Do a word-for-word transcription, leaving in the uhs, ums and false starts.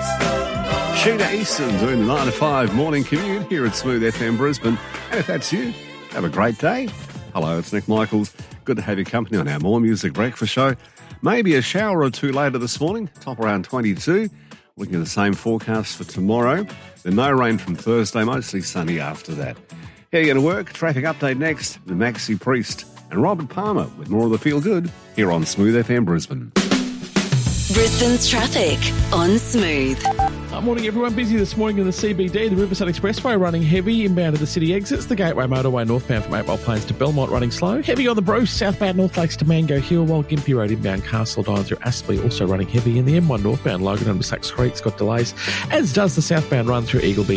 Sheena Easton doing the nine to five morning commute here at Smooth F M Brisbane. And if that's you, have a great day. Hello, it's Nick Michaels. Good to have your company on our More Music Breakfast show. Maybe a shower or two later this morning, top around twenty-two. Looking at the same forecast for tomorrow. Then no rain from Thursday, mostly sunny after that. How are you going to work? Traffic update next. The Maxi Priest and Robert Palmer with more of the Feel Good here on Smooth F M Brisbane. Brisbane's traffic on Smooth. Uh, morning everyone, busy this morning in the C B D. The Riverside Expressway running heavy inbound to the city exits. The Gateway Motorway northbound from Eight Mile Plains to Belmont running slow. Heavy on the Bruce, southbound North Lakes to Mango Hill, while Gympie Road inbound Castle Dine through Aspley also running heavy. In the M one northbound Logan and Sachs Creek's got delays, as does the southbound run through Eagleby